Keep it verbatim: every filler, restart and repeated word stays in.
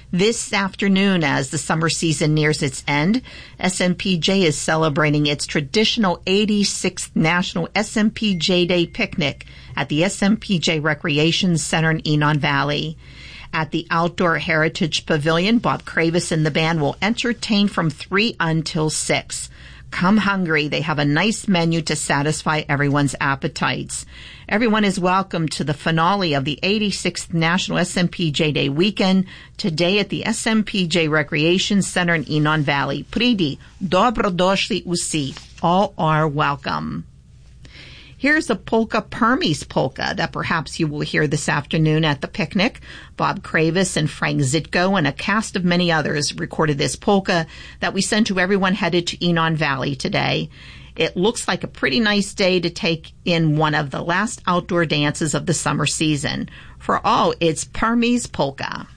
This afternoon, as the summer season nears its end, S M P J is celebrating its traditional eighty-sixth National S M P J Day picnic at the S M P J Recreation Center in Enon Valley. At the Outdoor Heritage Pavilion, Bob Kravis and the band will entertain from three until six. Come hungry. They have a nice menu to satisfy everyone's appetites. Everyone is welcome to the finale of the eighty-sixth National S M P J Day weekend today at the S M P J Recreation Center in Enon Valley. Pridi, dobro došli usi. All are welcome. Here's a polka, Permies polka, that perhaps you will hear this afternoon at the picnic. Bob Kravis and Frank Zitko and a cast of many others recorded this polka that we sent to everyone headed to Enon Valley today. It looks like a pretty nice day to take in one of the last outdoor dances of the summer season. For all, it's Permies polka.